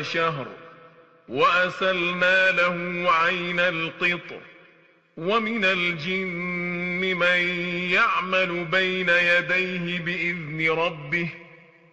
شهر وأسلنا له عين القطر ومن الجن من يعمل بين يديه بإذن ربه